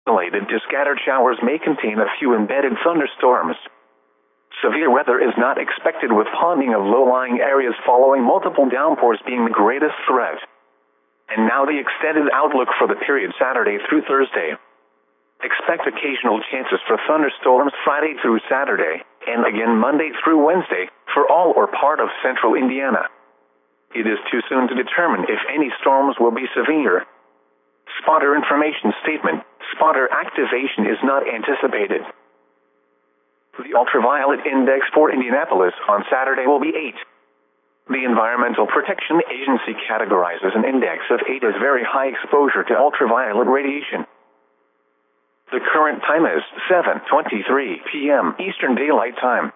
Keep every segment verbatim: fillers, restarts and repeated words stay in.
Isolated to scattered showers may contain a few embedded thunderstorms. Severe weather is not expected, with haunting of low-lying areas following multiple downpours being the greatest threat. And now the extended outlook for the period Saturday through Thursday. Expect occasional chances for thunderstorms Friday through Saturday, and again Monday through Wednesday, for all or part of central Indiana. It is too soon to determine if any storms will be severe. Spotter information statement: spotter activation is not anticipated. The ultraviolet index for Indianapolis on Saturday will be eight. The Environmental Protection Agency categorizes an index of eight as very high exposure to ultraviolet radiation. The current time is seven twenty-three p m Eastern Daylight Time.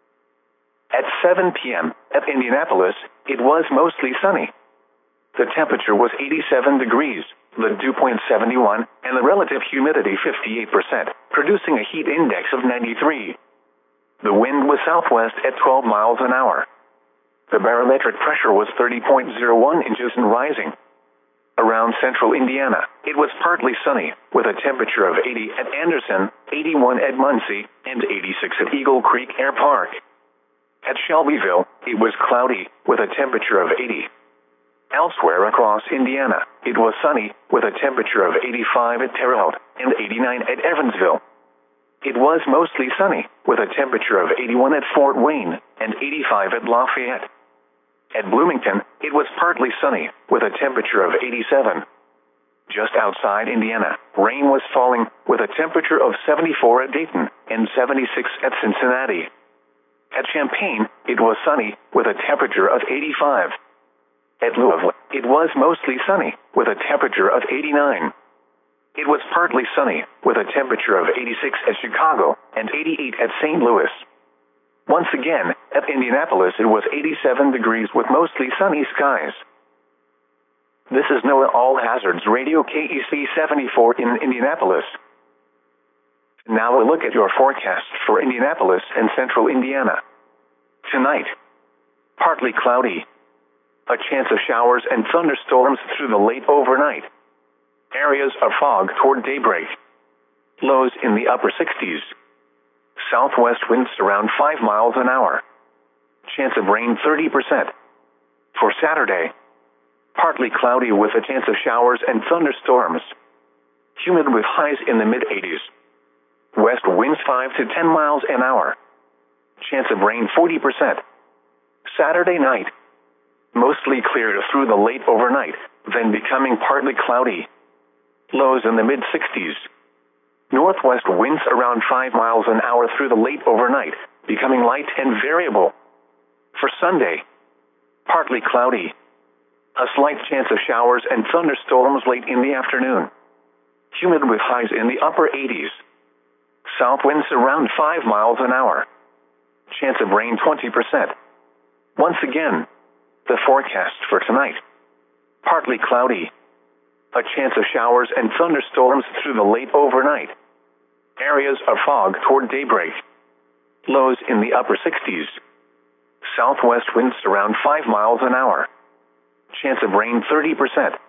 At seven p m at Indianapolis, it was mostly sunny. The temperature was eighty-seven degrees, the dew point seventy-one, and the relative humidity fifty-eight percent, producing a heat index of ninety-three. The wind was southwest at twelve miles an hour. The barometric pressure was thirty point zero one inches and rising. Around central Indiana, it was partly sunny, with a temperature of eighty at Anderson, eighty-one at Muncie, and eighty-six at Eagle Creek Air Park. At Shelbyville, it was cloudy, with a temperature of eighty. Elsewhere across Indiana, it was sunny, with a temperature of eighty-five at Terre Haute, and eighty-nine at Evansville. It was mostly sunny, with a temperature of eighty-one at Fort Wayne, and eighty-five at Lafayette. At Bloomington, it was partly sunny, with a temperature of eighty-seven. Just outside Indiana, rain was falling, with a temperature of seventy-four at Dayton, and seventy-six at Cincinnati. At Champaign, it was sunny, with a temperature of eighty-five. At Louisville, it was mostly sunny, with a temperature of eighty-nine. It was partly sunny, with a temperature of eighty-six at Chicago, and eighty-eight at Saint Louis. Once again, at Indianapolis it was eighty-seven degrees with mostly sunny skies. This is NOAA All Hazards Radio K E C seventy-four in Indianapolis. Now a look at your forecast for Indianapolis and central Indiana. Tonight, partly cloudy. A chance of showers and thunderstorms through the late overnight. Areas of fog toward daybreak. Lows in the upper sixties. Southwest winds around five miles an hour. Chance of rain thirty percent. For Saturday, partly cloudy with a chance of showers and thunderstorms. Humid with highs in the mid-eighties. West winds five to ten miles an hour. Chance of rain forty percent. Saturday night, mostly clear through the late overnight, then becoming partly cloudy. Lows in the mid-sixties. Northwest winds around five miles an hour through the late overnight, becoming light and variable. For Sunday, partly cloudy. A slight chance of showers and thunderstorms late in the afternoon. Humid with highs in the upper eighties. South winds around five miles an hour. Chance of rain twenty percent. Once again, the forecast for tonight. Partly cloudy. A chance of showers and thunderstorms through the late overnight. Areas of fog toward daybreak. Lows in the upper sixties. Southwest winds around five miles an hour. Chance of rain thirty percent.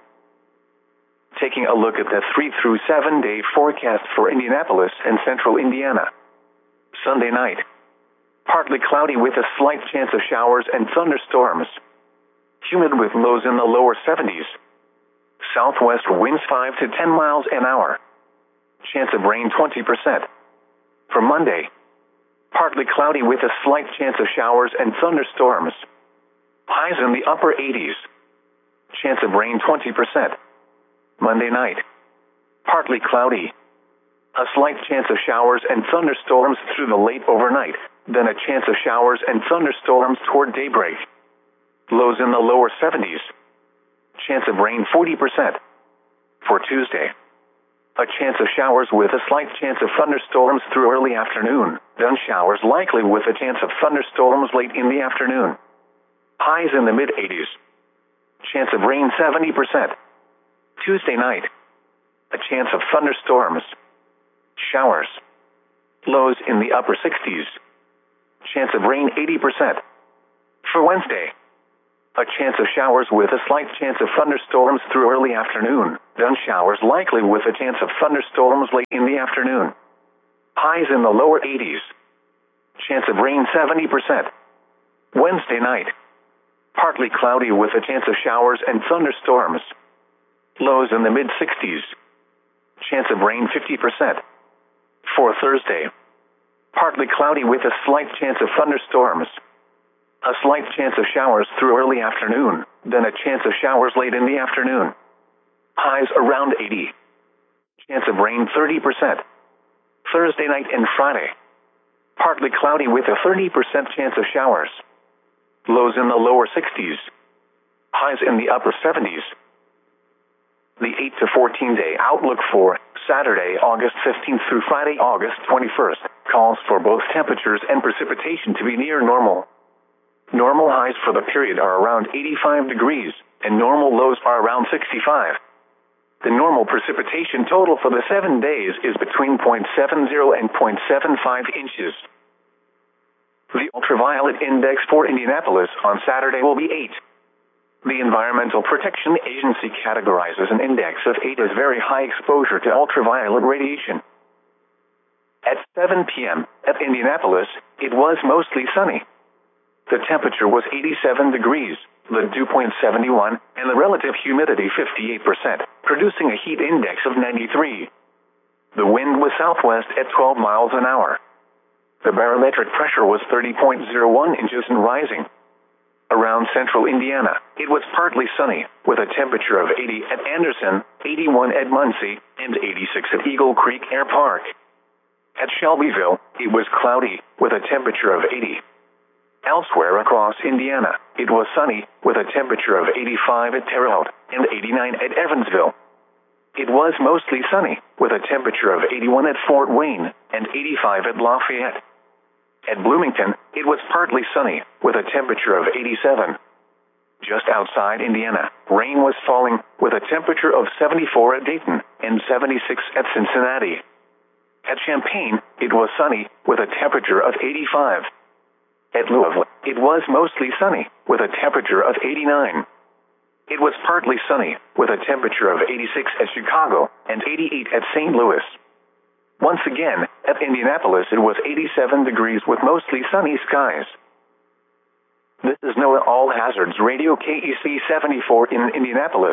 Taking a look at the three through seven day forecast for Indianapolis and central Indiana. Sunday night. Partly cloudy with a slight chance of showers and thunderstorms. Humid with lows in the lower seventies. Southwest winds five to ten miles an hour. Chance of rain twenty percent. For Monday, partly cloudy with a slight chance of showers and thunderstorms. Highs in the upper eighties. Chance of rain twenty percent. Monday night, partly cloudy. A slight chance of showers and thunderstorms through the late overnight, then a chance of showers and thunderstorms toward daybreak. Lows in the lower seventies. Chance of rain forty percent. For Tuesday, a chance of showers with a slight chance of thunderstorms through early afternoon, then showers likely with a chance of thunderstorms late in the afternoon. Highs in the mid-eighties. Chance of rain seventy percent. Tuesday night, a chance of thunderstorms. Showers. Lows in the upper sixties. Chance of rain eighty percent. For Wednesday, A chance of showers with a slight chance of thunderstorms through early afternoon, then showers likely with a chance of thunderstorms late in the afternoon. Highs in the lower eighties. Chance of rain seventy percent. Wednesday night. Partly cloudy with a chance of showers and thunderstorms. Lows in the mid-sixties. Chance of rain fifty percent. For Thursday. Partly cloudy with a slight chance of thunderstorms. A slight chance of showers through early afternoon, then a chance of showers late in the afternoon. Highs around eighty. Chance of rain thirty percent. Thursday night and Friday. Partly cloudy with a thirty percent chance of showers. Lows in the lower sixties. Highs in the upper seventies. The eight to fourteen day outlook for Saturday, August fifteenth through Friday, August twenty-first, calls for both temperatures and precipitation to be near normal. Normal highs for the period are around eighty-five degrees, and normal lows are around sixty-five. The normal precipitation total for the seven days is between zero point seven zero and zero point seven five inches. The ultraviolet index for Indianapolis on Saturday will be eight. The Environmental Protection Agency categorizes an index of eight as very high exposure to ultraviolet radiation. At seven p m at Indianapolis, it was mostly sunny. The temperature was eighty-seven degrees, the dew point seventy-one, and the relative humidity fifty-eight percent, producing a heat index of ninety-three. The wind was southwest at twelve miles an hour. The barometric pressure was thirty point zero one inches and rising. Around central Indiana, it was partly sunny, with a temperature of eighty at Anderson, eighty-one at Muncie, and eighty-six at Eagle Creek Air Park. At Shelbyville, it was cloudy, with a temperature of eighty. Elsewhere across Indiana, it was sunny, with a temperature of eighty-five at Terre Haute, and eighty-nine at Evansville. It was mostly sunny, with a temperature of eighty-one at Fort Wayne, and eighty-five at Lafayette. At Bloomington, it was partly sunny, with a temperature of eighty-seven. Just outside Indiana, rain was falling, with a temperature of seventy-four at Dayton, and seventy-six at Cincinnati. At Champaign, it was sunny, with a temperature of eighty-five. At Louisville, it was mostly sunny, with a temperature of eighty-nine. It was partly sunny, with a temperature of eighty-six at Chicago, and eighty-eight at Saint Louis. Once again, at Indianapolis it was eighty-seven degrees with mostly sunny skies. This is NOAA All Hazards Radio K E C seventy-four in Indianapolis.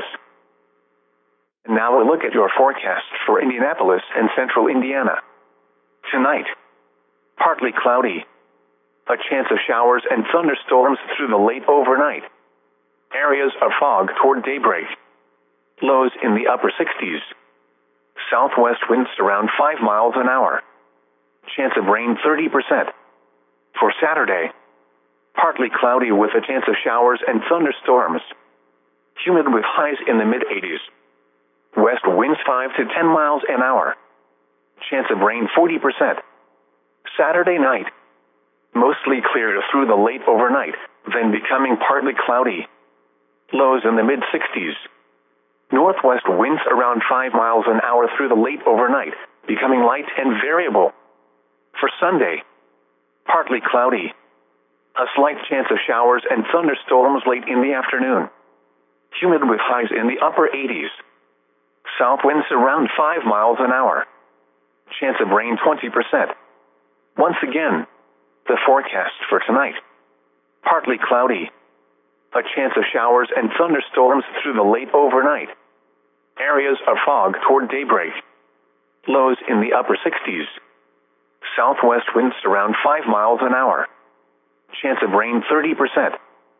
And now a look at your forecast for Indianapolis and central Indiana. Tonight, partly cloudy. A chance of showers and thunderstorms through the late overnight. Areas of fog toward daybreak. Lows in the upper sixties. Southwest winds around five miles an hour. Chance of rain thirty percent. For Saturday, partly cloudy with a chance of showers and thunderstorms. Humid with highs in the mid-eighties. West winds five to ten miles an hour. Chance of rain forty percent. Saturday night, mostly clear through the late overnight, then becoming partly cloudy. Lows in the mid-sixties. Northwest winds around five miles an hour through the late overnight, becoming light and variable. For Sunday, partly cloudy. A slight chance of showers and thunderstorms late in the afternoon. Humid with highs in the upper eighties. South winds around five miles an hour. Chance of rain twenty percent. Once again, the forecast for tonight. Partly cloudy. A chance of showers and thunderstorms through the late overnight. Areas of fog toward daybreak. Lows in the upper sixties. Southwest winds around five miles an hour. Chance of rain thirty percent.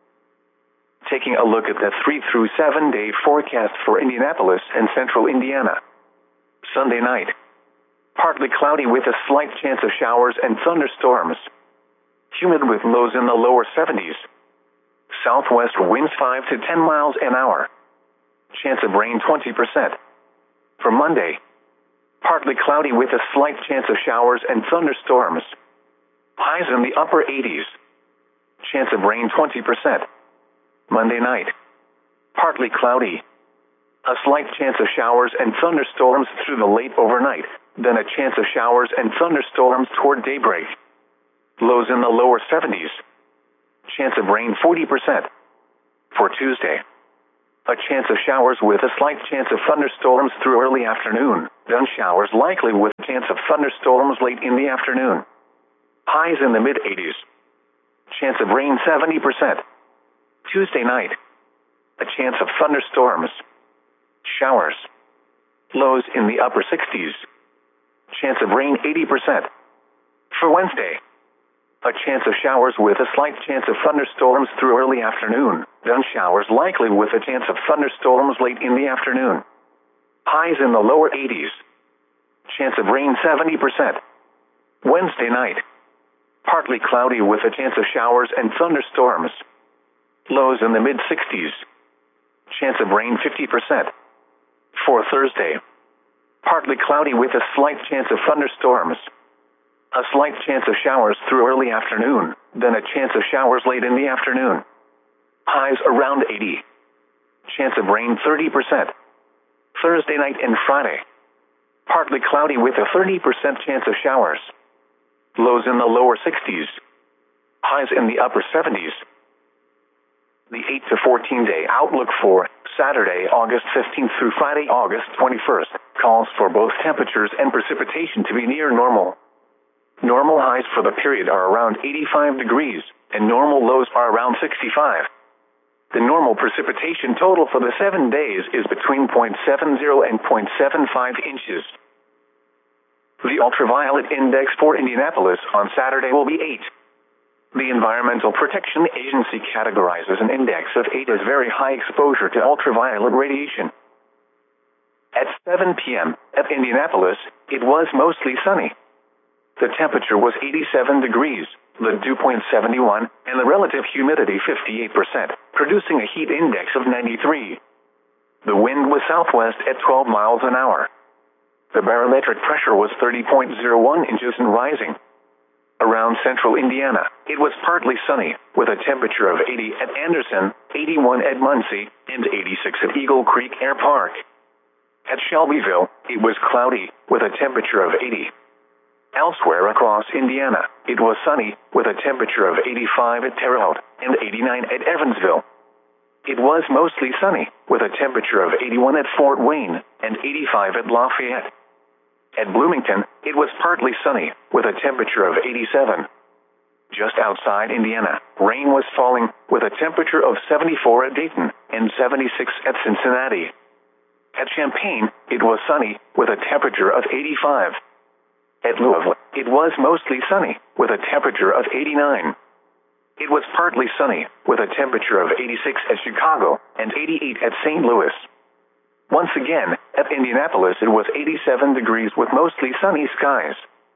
Taking a look at the three through seven day forecast for Indianapolis and central Indiana. Sunday night. Partly cloudy with a slight chance of showers and thunderstorms. Humid with lows in the lower seventies. Southwest winds five to ten miles an hour. Chance of rain twenty percent. For Monday, partly cloudy with a slight chance of showers and thunderstorms. Highs in the upper eighties. Chance of rain twenty percent. Monday night, partly cloudy. A slight chance of showers and thunderstorms through the late overnight, then a chance of showers and thunderstorms toward daybreak. Lows in the lower seventies. Chance of rain forty percent. For Tuesday, a chance of showers with a slight chance of thunderstorms through early afternoon, then showers likely with a chance of thunderstorms late in the afternoon. Highs in the mid eighties. Chance of rain seventy percent. Tuesday night, a chance of thunderstorms. Showers. Lows in the upper sixties. Chance of rain eighty percent. For Wednesday, a chance of showers with a slight chance of thunderstorms through early afternoon, then showers likely with a chance of thunderstorms late in the afternoon. Highs in the lower eighties. Chance of rain seventy percent. Wednesday night, partly cloudy with a chance of showers and thunderstorms. Lows in the mid sixties. Chance of rain fifty percent. For Thursday, partly cloudy with a slight chance of thunderstorms. A slight chance of showers through early afternoon, then a chance of showers late in the afternoon. Highs around eighty. Chance of rain thirty percent. Thursday night and Friday, partly cloudy with a thirty percent chance of showers. Lows in the lower sixties. Highs in the upper seventies. The eight to fourteen day outlook for Saturday, August fifteenth through Friday, August twenty-first, calls for both temperatures and precipitation to be near normal. Normal highs for the period are around eighty-five degrees, and normal lows are around sixty-five. The normal precipitation total for the seven days is between zero point seven zero and zero point seven five inches. The ultraviolet index for Indianapolis on Saturday will be eight. The Environmental Protection Agency categorizes an index of eight as very high exposure to ultraviolet radiation. At seven p.m. at Indianapolis, it was mostly sunny. The temperature was eighty-seven degrees, the dew point seventy-one, and the relative humidity fifty-eight percent, producing a heat index of ninety-three. The wind was southwest at twelve miles an hour. The barometric pressure was thirty point zero one inches and rising. Around central Indiana, it was partly sunny, with a temperature of eighty at Anderson, eighty-one at Muncie, and eighty-six at Eagle Creek Air Park. At Shelbyville, it was cloudy, with a temperature of eighty. Elsewhere across Indiana, it was sunny, with a temperature of eighty-five at Terre Haute, and eighty-nine at Evansville. It was mostly sunny, with a temperature of eighty-one at Fort Wayne, and eighty-five at Lafayette. At Bloomington, it was partly sunny, with a temperature of eighty-seven. Just outside Indiana, rain was falling, with a temperature of seventy-four at Dayton, and seventy-six at Cincinnati. At Champaign, it was sunny, with a temperature of eighty-five. At Louisville, it was mostly sunny, with a temperature of eighty-nine. It was partly sunny, with a temperature of eighty-six at Chicago, and eighty-eight at Saint Louis. Once again, at Indianapolis it was eighty-seven degrees with mostly sunny skies.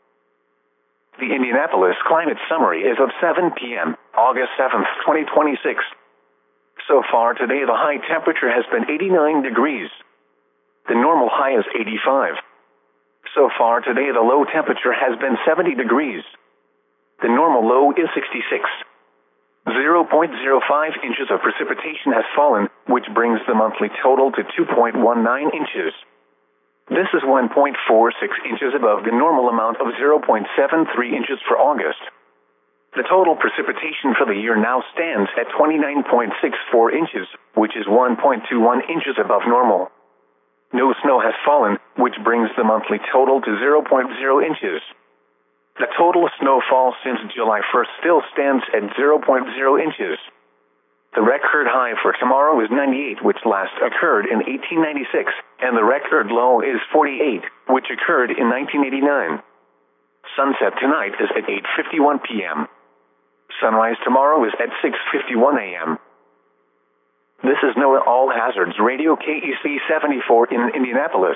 The Indianapolis Climate Summary is of seven p.m., August seventh, twenty twenty-six. So far today the high temperature has been eighty-nine degrees. The normal high is eighty-five. So far today the low temperature has been seventy degrees. The normal low is sixty-six. zero point zero five inches of precipitation has fallen, which brings the monthly total to two point one nine inches. This is one point four six inches above the normal amount of zero point seven three inches for August. The total precipitation for the year now stands at twenty-nine point six four inches, which is one point two one inches above normal. No snow has fallen, which brings the monthly total to zero point zero inches. The total snowfall since July first still stands at zero point zero inches. The record high for tomorrow is ninety-eight, which last occurred in eighteen ninety-six, and the record low is forty-eight, which occurred in nineteen eighty-nine. Sunset tonight is at eight fifty-one p.m. Sunrise tomorrow is at six fifty-one a.m. This is NOAA All Hazards Radio K E C seventy-four in Indianapolis.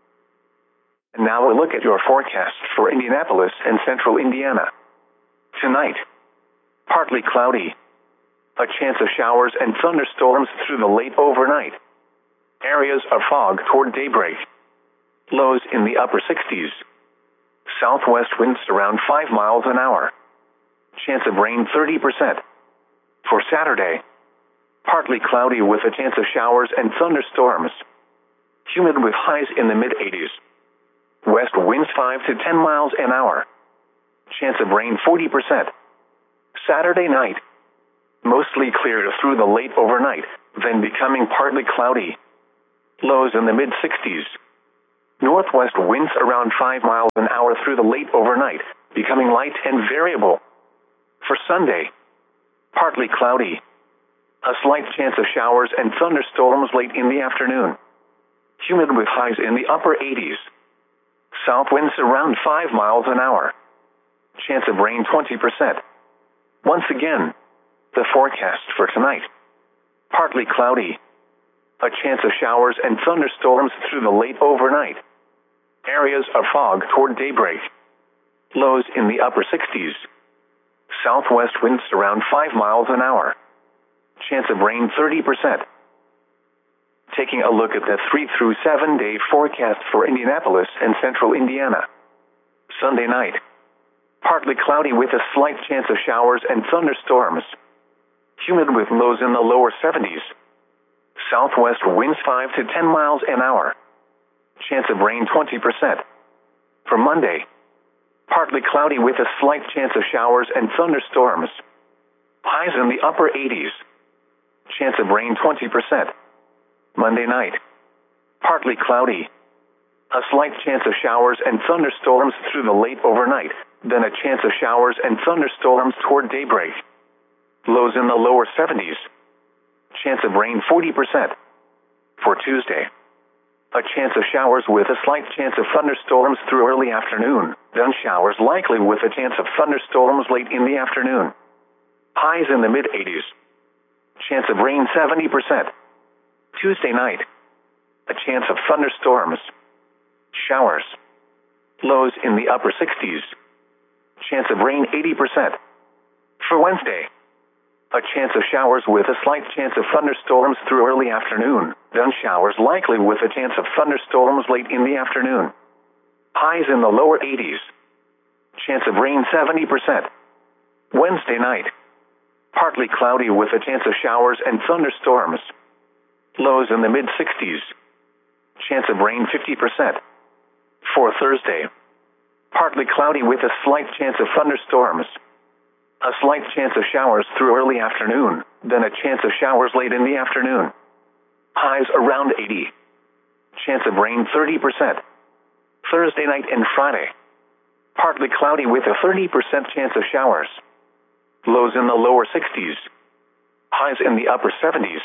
And now we'll look at your forecast for Indianapolis and central Indiana. Tonight, partly cloudy. A chance of showers and thunderstorms through the late overnight. Areas of fog toward daybreak. Lows in the upper sixties. Southwest winds around five miles an hour. Chance of rain thirty percent. For Saturday, partly cloudy with a chance of showers and thunderstorms. Humid with highs in the mid eighties. West winds five to ten miles an hour. Chance of rain forty percent. Saturday night, mostly clear through the late overnight, then becoming partly cloudy. Lows in the mid sixties. Northwest winds around five miles an hour through the late overnight, becoming light and variable. For Sunday, partly cloudy. A slight chance of showers and thunderstorms late in the afternoon. Humid with highs in the upper eighties. South winds around five miles an hour. Chance of rain twenty percent. Once again, the forecast for tonight. Partly cloudy. A chance of showers and thunderstorms through the late overnight. Areas of fog toward daybreak. Lows in the upper sixties. Southwest winds around five miles an hour. Chance of rain thirty percent. Taking a look at the three through seven day forecast for Indianapolis and central Indiana. Sunday night. Partly cloudy with a slight chance of showers and thunderstorms. Humid with lows in the lower seventies. Southwest winds five to ten miles an hour. Chance of rain twenty percent. For Monday, partly cloudy with a slight chance of showers and thunderstorms. Highs in the upper eighties. Chance of rain twenty percent. Monday night, partly cloudy. A slight chance of showers and thunderstorms through the late overnight, then a chance of showers and thunderstorms toward daybreak. Lows in the lower seventies. Chance of rain forty percent. For Tuesday, a chance of showers with a slight chance of thunderstorms through early afternoon, then showers likely with a chance of thunderstorms late in the afternoon. Highs in the mid eighties. Chance of rain seventy percent. Tuesday night, a chance of thunderstorms. Showers. Lows in the upper sixties. Chance of rain eighty percent. For Wednesday, a chance of showers with a slight chance of thunderstorms through early afternoon, then showers likely with a chance of thunderstorms late in the afternoon. Highs in the lower eighties. Chance of rain seventy percent. Wednesday night, partly cloudy with a chance of showers and thunderstorms. Lows in the mid sixties. Chance of rain fifty percent. For Thursday, partly cloudy with a slight chance of thunderstorms. A slight chance of showers through early afternoon, then a chance of showers late in the afternoon. Highs around eighty. Chance of rain thirty percent. Thursday night and Friday, partly cloudy with a thirty percent chance of showers. Lows in the lower sixties. Highs in the upper seventies.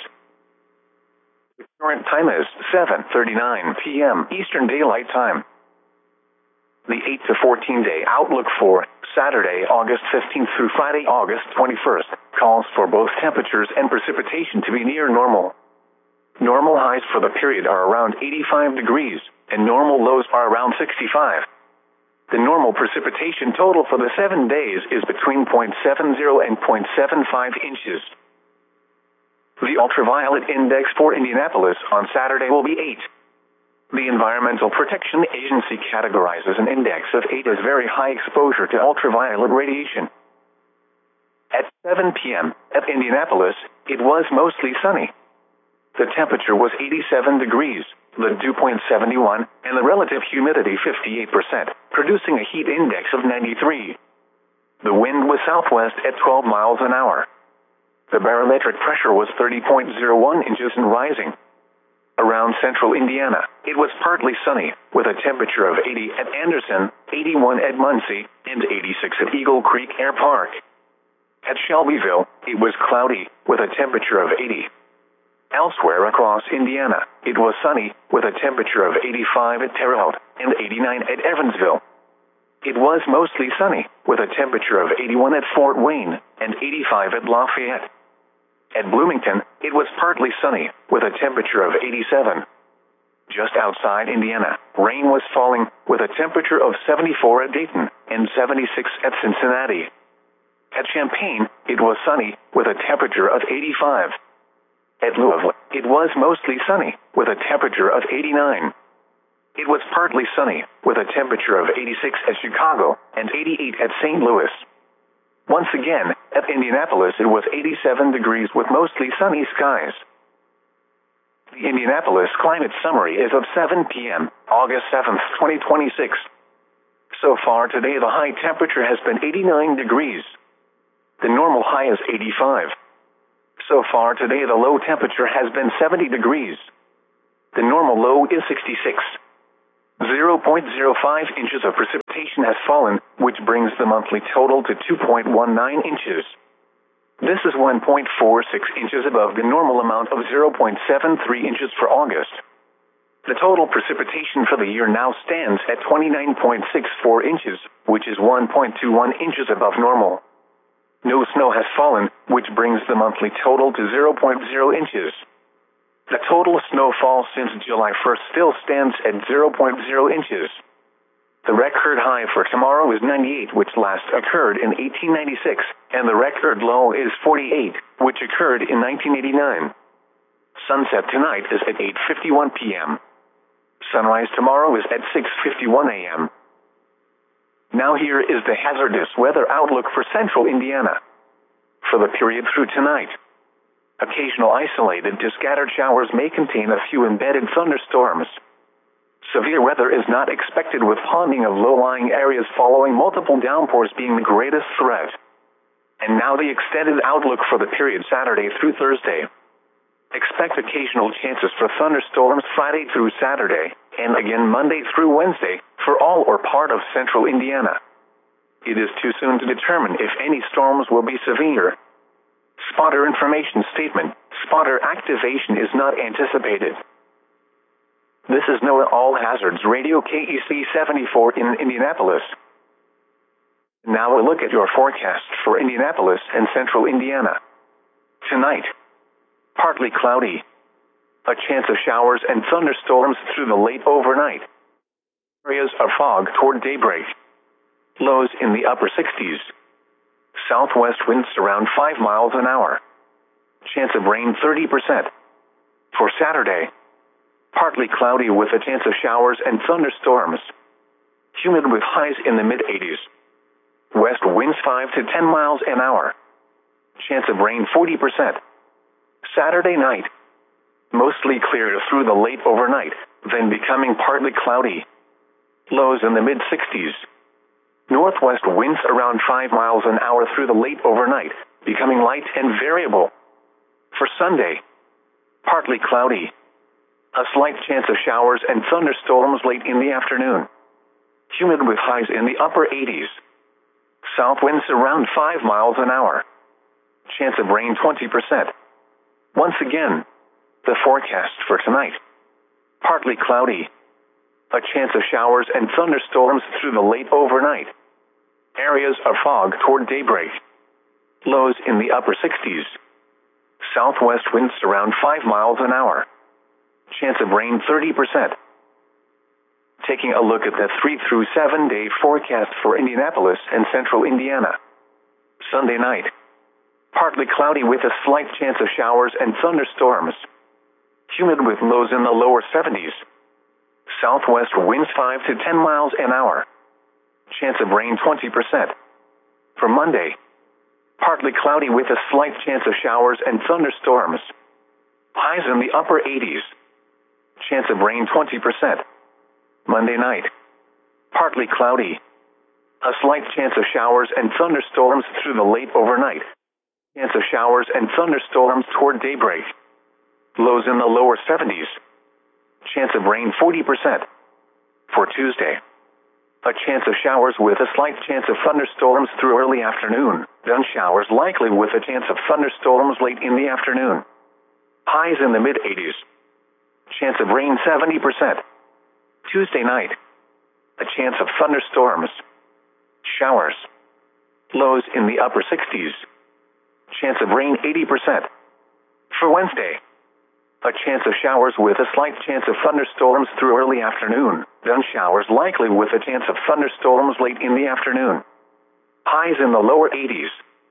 The current time is seven thirty-nine p m Eastern Daylight Time. The eight to fourteen day outlook for Saturday, August fifteenth through Friday, August twenty-first, calls for both temperatures and precipitation to be near normal. Normal highs for the period are around eighty-five degrees, and normal lows are around sixty-five. The normal precipitation total for the seven days is between zero point seven zero and zero point seven five inches. The ultraviolet index for Indianapolis on Saturday will be eight. The Environmental Protection Agency categorizes an index of eight as very high exposure to ultraviolet radiation. At seven p m at Indianapolis, it was mostly sunny. The temperature was eighty-seven degrees, the dew point seventy-one, and the relative humidity fifty-eight percent, producing a heat index of ninety-three. The wind was southwest at twelve miles an hour. The barometric pressure was thirty point zero one inches and rising. Around central Indiana, it was partly sunny, with a temperature of eighty at Anderson, eighty-one at Muncie, and eighty-six at Eagle Creek Air Park. At Shelbyville, it was cloudy, with a temperature of eighty. Elsewhere across Indiana, it was sunny, with a temperature of eighty-five at Terre Haute, and eighty-nine at Evansville. It was mostly sunny, with a temperature of eighty-one at Fort Wayne, and eighty-five at Lafayette. At Bloomington, it was partly sunny, with a temperature of eighty-seven. Just outside Indiana, rain was falling, with a temperature of seventy-four at Dayton, and seventy-six at Cincinnati. At Champaign, it was sunny, with a temperature of eighty-five. At Louisville, it was mostly sunny, with a temperature of eighty-nine. It was partly sunny, with a temperature of eighty-six at Chicago, and eighty-eight at Saint Louis. Once again, at Indianapolis it was eighty-seven degrees with mostly sunny skies. The Indianapolis Climate Summary is of seven p m, August seventh, twenty twenty-six. So far today the high temperature has been eighty-nine degrees. The normal high is eighty-five. So far today, the low temperature has been seventy degrees. The normal low is sixty-six. zero point zero five inches of precipitation has fallen, which brings the monthly total to two point one nine inches. This is one point four six inches above the normal amount of zero point seven three inches for August. The total precipitation for the year now stands at twenty-nine point six four inches, which is one point two one inches above normal. No snow has fallen, which brings the monthly total to zero point zero inches. The total snowfall since July first still stands at zero point zero inches. The record high for tomorrow is ninety-eight, which last occurred in eighteen ninety-six, and the record low is forty-eight, which occurred in nineteen eighty-nine. Sunset tonight is at eight fifty-one p m Sunrise tomorrow is at six fifty-one a m Now here is the hazardous weather outlook for central Indiana. For the period through tonight, occasional isolated to scattered showers may contain a few embedded thunderstorms. Severe weather is not expected, with ponding of low-lying areas following multiple downpours being the greatest threat. And now the extended outlook for the period Saturday through Thursday. Expect occasional chances for thunderstorms Friday through Saturday, and again Monday through Wednesday, for all or part of central Indiana. It is too soon to determine if any storms will be severe. Spotter information statement: spotter activation is not anticipated. This is NOAA All Hazards Radio K E C seventy-four in Indianapolis. Now a look at your forecast for Indianapolis and central Indiana. Tonight, partly cloudy. A chance of showers and thunderstorms through the late overnight. Areas of fog toward daybreak. Lows in the upper sixties. Southwest winds around five miles an hour. Chance of rain thirty percent. For Saturday, partly cloudy with a chance of showers and thunderstorms. Humid with highs in the mid-eighties. West winds five to ten miles an hour. Chance of rain forty percent. Saturday night, mostly clear through the late overnight, then becoming partly cloudy. Lows in the mid-sixties. Northwest winds around five miles an hour through the late overnight, becoming light and variable. For Sunday, partly cloudy. A slight chance of showers and thunderstorms late in the afternoon. Humid with highs in the upper eighties. South winds around five miles an hour. Chance of rain twenty percent. Once again, the forecast for tonight. Partly cloudy. A chance of showers and thunderstorms through the late overnight. Areas of fog toward daybreak. Lows in the upper sixties. Southwest winds around five miles an hour. Chance of rain thirty percent. Taking a look at the three through seven day forecast for Indianapolis and central Indiana. Sunday night, partly cloudy with a slight chance of showers and thunderstorms. Humid with lows in the lower seventies. Southwest winds five to ten miles an hour. Chance of rain twenty percent. For Monday, partly cloudy with a slight chance of showers and thunderstorms. Highs in the upper eighties. Chance of rain twenty percent. Monday night, partly cloudy. A slight chance of showers and thunderstorms through the late overnight. Chance of showers and thunderstorms toward daybreak. Lows in the lower seventies. Chance of rain forty percent. For Tuesday, a chance of showers with a slight chance of thunderstorms through early afternoon, then showers likely with a chance of thunderstorms late in the afternoon. Highs in the mid-eighties. Chance of rain seventy percent. Tuesday night, a chance of thunderstorms. Showers. Lows in the upper sixties. Chance of rain eighty percent. For Wednesday, a chance of showers with a slight chance of thunderstorms through early afternoon, then showers likely with a chance of thunderstorms late in the afternoon. Highs in the lower eighties.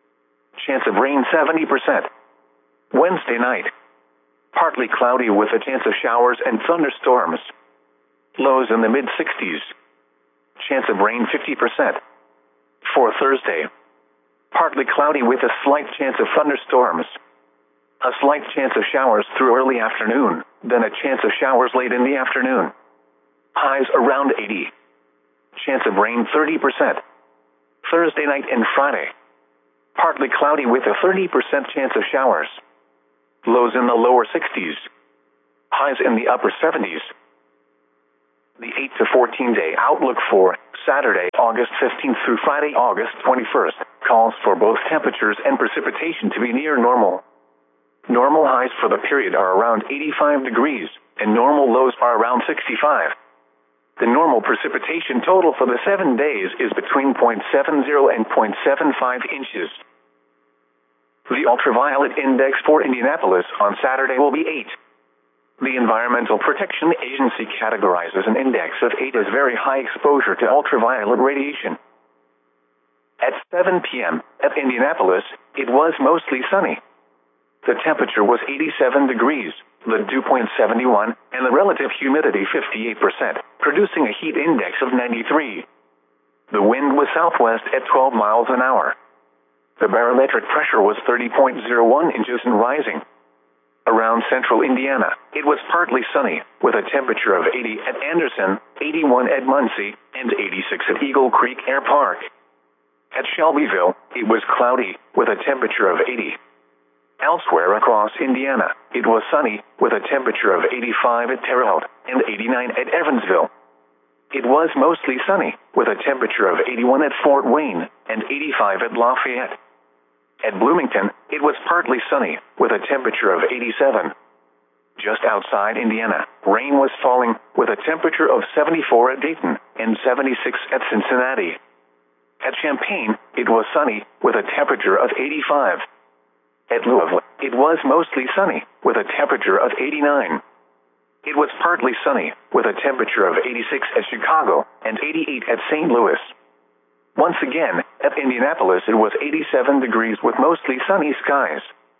Chance of rain seventy percent. Wednesday night, partly cloudy with a chance of showers and thunderstorms. Lows in the mid-sixties. Chance of rain fifty percent. For Thursday, partly cloudy with a slight chance of thunderstorms. A slight chance of showers through early afternoon, then a chance of showers late in the afternoon. Highs around eighty. Chance of rain thirty percent. Thursday night and Friday, partly cloudy with a thirty percent chance of showers. Lows in the lower sixties. Highs in the upper seventies. The eight to fourteen day outlook for Saturday, August fifteenth through Friday, August twenty-first, calls for both temperatures and precipitation to be near normal. Normal highs for the period are around eighty-five degrees, and normal lows are around sixty-five. The normal precipitation total for the seven days is between zero point seven zero and zero point seven five inches. The ultraviolet index for Indianapolis on Saturday will be eight. The Environmental Protection Agency categorizes an index of eight as very high exposure to ultraviolet radiation. At seven p m at Indianapolis, it was mostly sunny. The temperature was eighty-seven degrees, the dew point seventy-one, and the relative humidity fifty-eight percent, producing a heat index of ninety-three. The wind was southwest at twelve miles an hour. The barometric pressure was thirty point zero one inches and rising. Around central Indiana, it was partly sunny, with a temperature of eighty at Anderson, eighty-one at Muncie, and eighty-six at Eagle Creek Air Park. At Shelbyville, it was cloudy, with a temperature of eighty. Elsewhere across Indiana, it was sunny, with a temperature of eighty-five at Terre Haute, and eighty-nine at Evansville. It was mostly sunny, with a temperature of eighty-one at Fort Wayne, and eighty-five at Lafayette. At Bloomington, it was partly sunny, with a temperature of eighty-seven. Just outside Indiana, rain was falling, with a temperature of seventy-four at Dayton, and seventy-six at Cincinnati. At Champaign, it was sunny, with a temperature of eighty-five. At Louisville, it was mostly sunny, with a temperature of eighty-nine. It was partly sunny, with a temperature of eighty-six at Chicago, and eighty-eight at Saint Louis. Once again, at Indianapolis it was eighty-seven degrees with mostly sunny skies.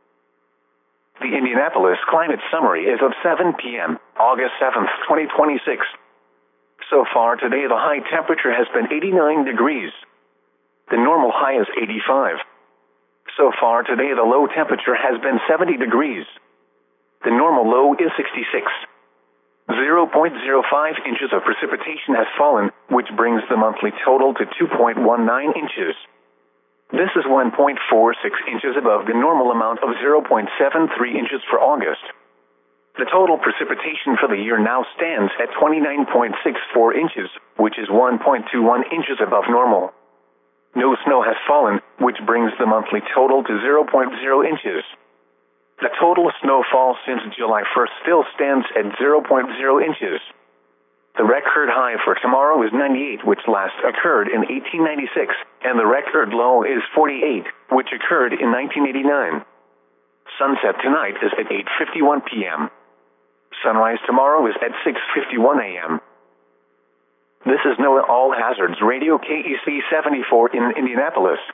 The Indianapolis Climate Summary is of seven p m, August seventh, twenty twenty-six. So far today the high temperature has been eighty-nine degrees. The normal high is eighty-five. So far today the low temperature has been seventy degrees. The normal low is sixty-six. zero point zero five inches of precipitation has fallen, which brings the monthly total to two point one nine inches. This is one point four six inches above the normal amount of zero point seven three inches for August. The total precipitation for the year now stands at twenty-nine point six four inches, which is one point two one inches above normal. No snow has fallen, which brings the monthly total to zero point zero inches. The total snowfall since July first still stands at zero point zero inches. The record high for tomorrow is ninety-eight, which last occurred in eighteen ninety-six, and the record low is forty-eight, which occurred in nineteen eighty-nine. Sunset tonight is at eight fifty-one p m Sunrise tomorrow is at six fifty-one a m This is NOAA All Hazards Radio K E C seventy-four in Indianapolis.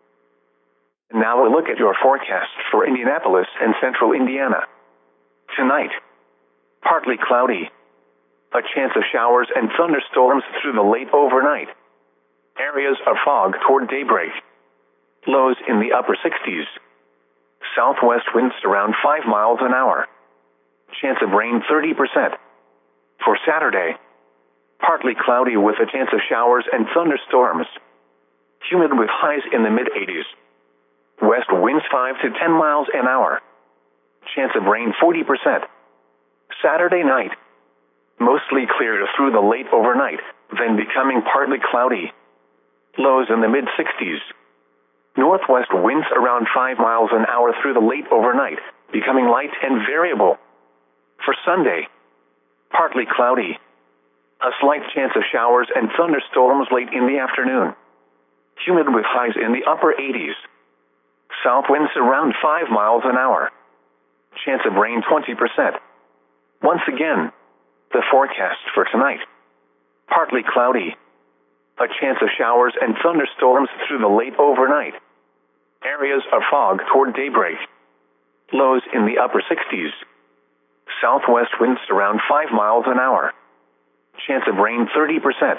Now a look at your forecast for Indianapolis and central Indiana. Tonight, partly cloudy. A chance of showers and thunderstorms through the late overnight. Areas of fog toward daybreak. Lows in the upper sixties. Southwest winds around five miles an hour. Chance of rain thirty percent. For Saturday, partly cloudy with a chance of showers and thunderstorms. Humid with highs in the mid-eighties. West winds five to ten miles an hour. Chance of rain forty percent. Saturday night, mostly clear through the late overnight, then becoming partly cloudy. Lows in the mid-sixties. Northwest winds around five miles an hour through the late overnight, becoming light and variable. For Sunday, partly cloudy. A slight chance of showers and thunderstorms late in the afternoon. Humid with highs in the upper eighties. South winds around five miles an hour. Chance of rain twenty percent. Once again, the forecast for tonight. Partly cloudy. A chance of showers and thunderstorms through the late overnight. Areas of fog toward daybreak. Lows in the upper sixties. Southwest winds around five miles an hour. Chance of rain thirty percent.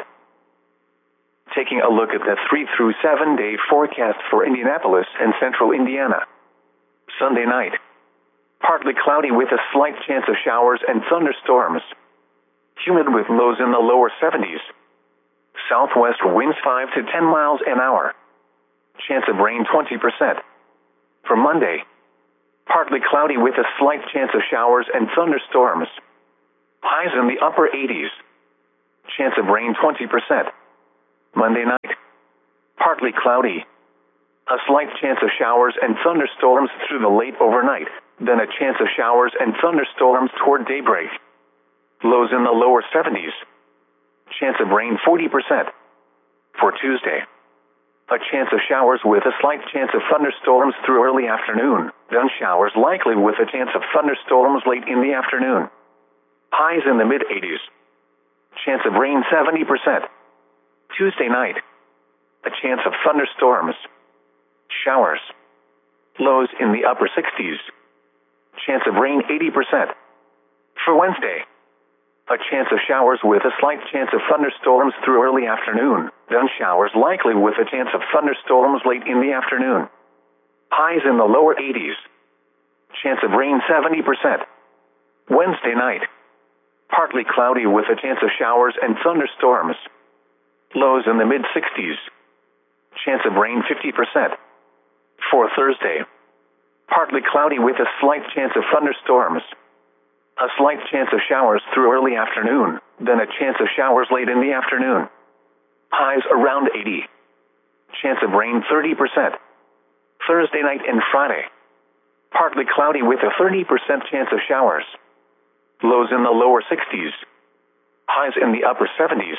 Taking a look at the three through seven day forecast for Indianapolis and central Indiana. Sunday night, partly cloudy with a slight chance of showers and thunderstorms. Humid with lows in the lower seventies. Southwest winds five to ten miles an hour. Chance of rain twenty percent. For Monday, Partly cloudy with a slight chance of showers and thunderstorms. Highs in the upper eighties. Chance of rain twenty percent. Monday night. Partly cloudy. A slight chance of showers and thunderstorms through the late overnight, then a chance of showers and thunderstorms toward daybreak. Lows in the lower seventies. Chance of rain forty percent. For Tuesday. A chance of showers with a slight chance of thunderstorms through early afternoon, then showers likely with a chance of thunderstorms late in the afternoon. Highs in the mid eighties. Chance of rain seventy percent. Tuesday night. A chance of thunderstorms. Showers. Lows in the upper sixties. Chance of rain eighty percent. For Wednesday. A chance of showers with a slight chance of thunderstorms through early afternoon, then showers likely with a chance of thunderstorms late in the afternoon. Highs in the lower eighties. Chance of rain seventy percent. Wednesday night. Partly cloudy with a chance of showers and thunderstorms. Lows in the mid sixties. Chance of rain fifty percent. For Thursday. Partly cloudy with a slight chance of thunderstorms. A slight chance of showers through early afternoon, then a chance of showers late in the afternoon. Highs around eighty. Chance of rain thirty percent. Thursday night and Friday. Partly cloudy with a thirty percent chance of showers. Lows in the lower sixties. Highs in the upper seventies.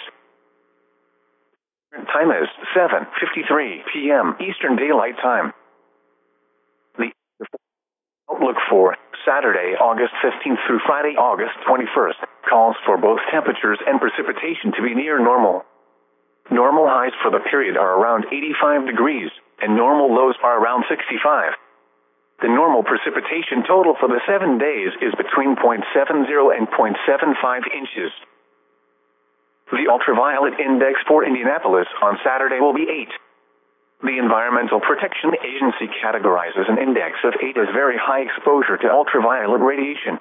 Time is seven fifty-three p m Eastern Daylight Time. The outlook for Saturday, August fifteenth through Friday, August twenty-first, calls for both temperatures and precipitation to be near normal. Normal highs for the period are around eighty-five degrees, and normal lows are around sixty-five. The normal precipitation total for the seven days is between zero point seven zero and zero point seven five inches. The ultraviolet index for Indianapolis on Saturday will be eight. The Environmental Protection Agency categorizes an index of eight as very high exposure to ultraviolet radiation.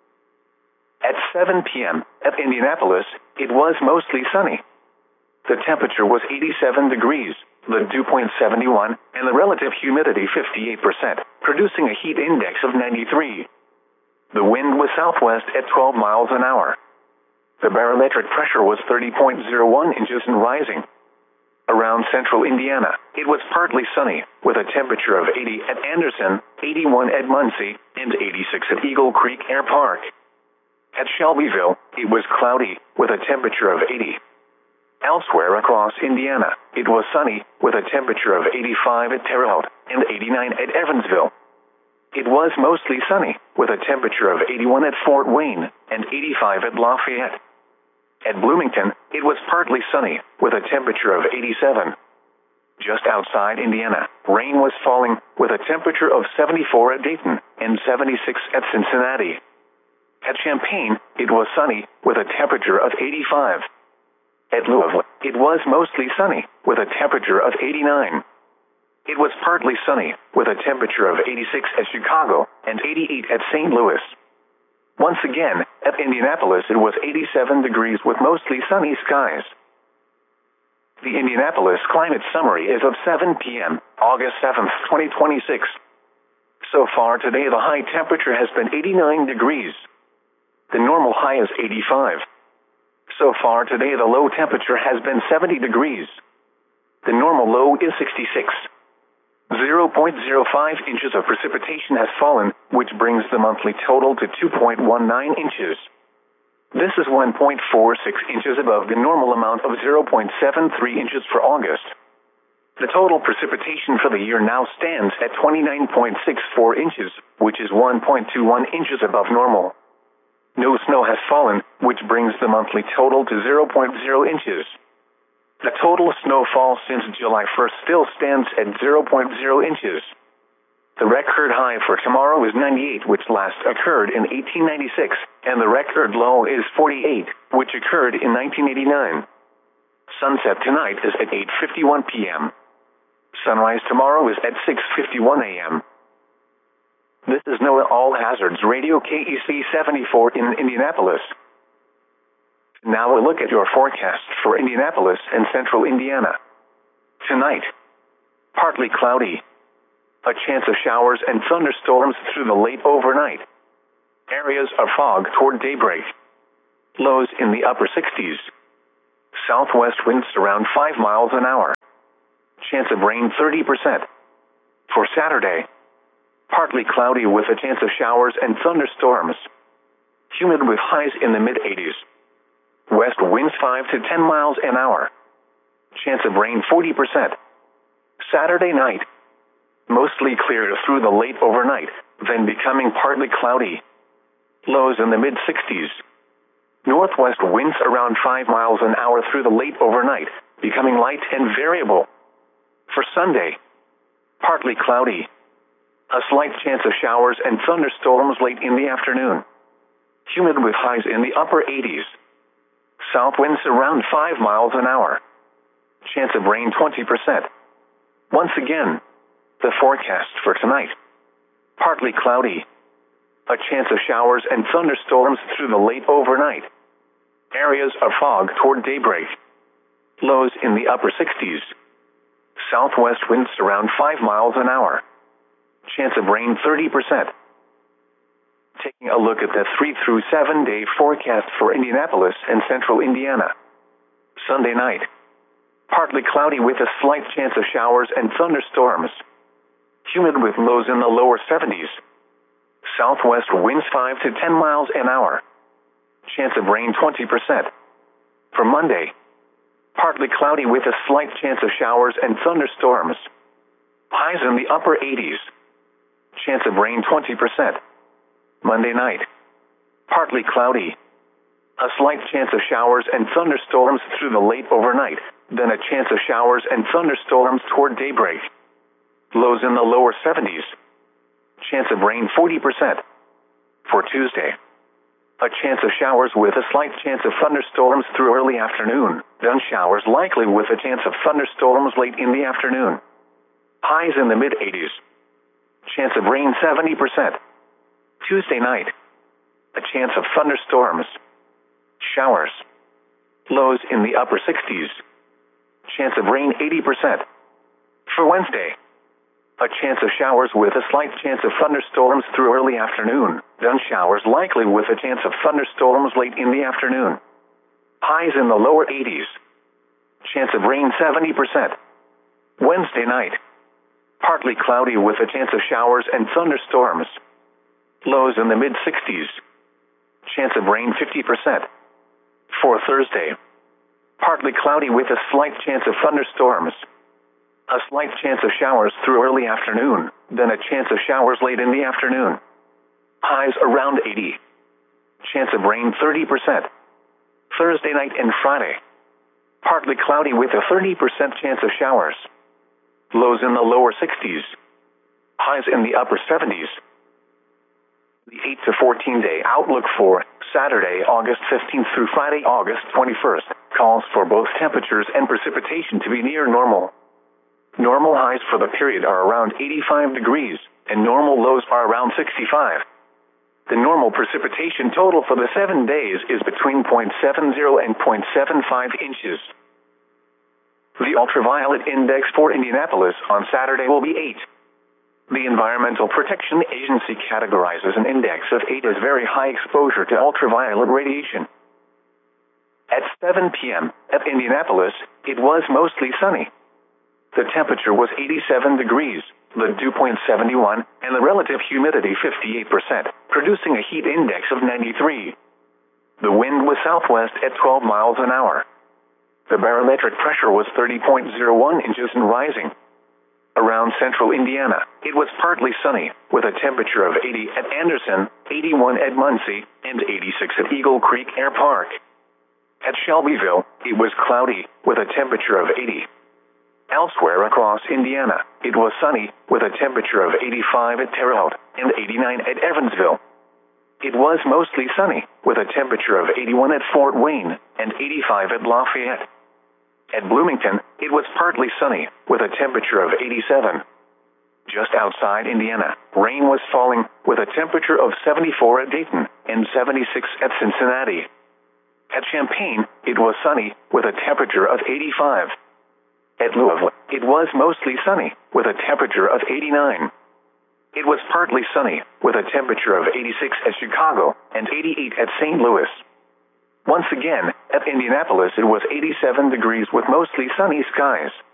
At seven p m at Indianapolis, it was mostly sunny. The temperature was eighty-seven degrees, the dew point seventy-one, and the relative humidity fifty-eight percent, producing a heat index of ninety-three. The wind was southwest at twelve miles an hour. The barometric pressure was thirty point zero one inches and rising. Around central Indiana, it was partly sunny, with a temperature of eighty at Anderson, eighty-one at Muncie, and eighty-six at Eagle Creek Air Park. At Shelbyville, it was cloudy, with a temperature of eighty. Elsewhere across Indiana, it was sunny, with a temperature of eighty-five at Terre Haute, and eighty-nine at Evansville. It was mostly sunny, with a temperature of eighty-one at Fort Wayne, and eighty-five at Lafayette. At Bloomington, it was partly sunny, with a temperature of eighty-seven. Just outside Indiana, rain was falling, with a temperature of seventy-four at Dayton, and seventy-six at Cincinnati. At Champaign, it was sunny, with a temperature of eighty-five. At Louisville, it was mostly sunny, with a temperature of eighty-nine. It was partly sunny, with a temperature of eighty-six at Chicago, and eighty-eight at Saint Louis. Once again, at Indianapolis it was eighty-seven degrees with mostly sunny skies. The Indianapolis Climate Summary is of seven p m, August seventh, twenty twenty-six. So far today the high temperature has been eighty-nine degrees. The normal high is eighty-five. So far today the low temperature has been seventy degrees. The normal low is sixty-six. zero point zero five inches of precipitation has fallen, which brings the monthly total to two point one nine inches. This is one point four six inches above the normal amount of zero point seven three inches for August. The total precipitation for the year now stands at twenty-nine point six four inches, which is one point two one inches above normal. No snow has fallen, which brings the monthly total to zero point zero inches. The total snowfall since July first still stands at zero point zero inches. The record high for tomorrow is ninety-eight, which last occurred in eighteen ninety-six, and the record low is forty-eight, which occurred in nineteen eighty-nine. Sunset tonight is at eight fifty-one p m Sunrise tomorrow is at six fifty-one a m This is NOAA All Hazards Radio K E C seventy-four in Indianapolis. Now a look at your forecast for Indianapolis and central Indiana. Tonight, partly cloudy. A chance of showers and thunderstorms through the late overnight. Areas of fog toward daybreak. Lows in the upper sixties. Southwest winds around five miles an hour. Chance of rain thirty percent. For Saturday, partly cloudy with a chance of showers and thunderstorms. Humid with highs in the mid-eighties. West winds five to ten miles an hour. Chance of rain forty percent. Saturday night, mostly clear through the late overnight, then becoming partly cloudy. Lows in the mid-sixties. Northwest winds around five miles an hour through the late overnight, becoming light and variable. For Sunday, partly cloudy. A slight chance of showers and thunderstorms late in the afternoon. Humid with highs in the upper eighties. South winds around five miles an hour. Chance of rain twenty percent. Once again, the forecast for tonight. Partly cloudy. A chance of showers and thunderstorms through the late overnight. Areas of fog toward daybreak. Lows in the upper sixties. Southwest winds around five miles an hour. Chance of rain thirty percent. Taking a look at the three through seven day forecast for Indianapolis and central Indiana. Sunday night. Partly cloudy with a slight chance of showers and thunderstorms. Humid with lows in the lower seventies. Southwest winds five to ten miles an hour. Chance of rain twenty percent. For Monday, partly cloudy with a slight chance of showers and thunderstorms. Highs in the upper eighties. Chance of rain twenty percent. Monday night, partly cloudy. A slight chance of showers and thunderstorms through the late overnight, then a chance of showers and thunderstorms toward daybreak. Lows in the lower seventies. Chance of rain forty percent. For Tuesday, a chance of showers with a slight chance of thunderstorms through early afternoon, then showers likely with a chance of thunderstorms late in the afternoon. Highs in the mid-eighties. Chance of rain seventy percent. Tuesday night, a chance of thunderstorms. Showers. Lows in the upper sixties. Chance of rain eighty percent. For Wednesday, a chance of showers with a slight chance of thunderstorms through early afternoon, then showers likely with a chance of thunderstorms late in the afternoon. Highs in the lower eighties. Chance of rain seventy percent. Wednesday night, partly cloudy with a chance of showers and thunderstorms. Lows in the mid-sixties. Chance of rain fifty percent. For Thursday, partly cloudy with a slight chance of thunderstorms. A slight chance of showers through early afternoon, then a chance of showers late in the afternoon. Highs around eighty. Chance of rain thirty percent. Thursday night and Friday, partly cloudy with a thirty percent chance of showers. Lows in the lower sixties. Highs in the upper seventies. The eight to fourteen day outlook for Saturday, August fifteenth through Friday, August twenty-first, calls for both temperatures and precipitation to be near normal. Normal highs for the period are around eighty-five degrees, and normal lows are around sixty-five. The normal precipitation total for the seven days is between zero point seven zero and zero point seven five inches. The ultraviolet index for Indianapolis on Saturday will be eight. The Environmental Protection Agency categorizes an index of eight as very high exposure to ultraviolet radiation. At seven p.m. at Indianapolis, it was mostly sunny. The temperature was eighty-seven degrees, the dew point seventy-one, and the relative humidity fifty-eight percent, producing a heat index of ninety-three. The wind was southwest at twelve miles an hour. The barometric pressure was thirty point zero one inches and rising. Around central Indiana, it was partly sunny, with a temperature of eighty at Anderson, eighty-one at Muncie, and eighty-six at Eagle Creek Air Park. At Shelbyville, it was cloudy, with a temperature of eighty. Elsewhere across Indiana, it was sunny, with a temperature of eighty-five at Terre Haute, and eighty-nine at Evansville. It was mostly sunny, with a temperature of eighty-one at Fort Wayne, and eighty-five at Lafayette. At Bloomington, it was partly sunny, with a temperature of eighty-seven. Just outside Indiana, rain was falling, with a temperature of seventy-four at Dayton, and seventy-six at Cincinnati. At Champaign, it was sunny, with a temperature of eighty-five. At Louisville, It was mostly sunny, with a temperature of eighty-nine. It was partly sunny, with a temperature of eighty-six at Chicago and eighty-eight at Saint Louis. Once again, at Indianapolis it was eighty-seven degrees with mostly sunny skies.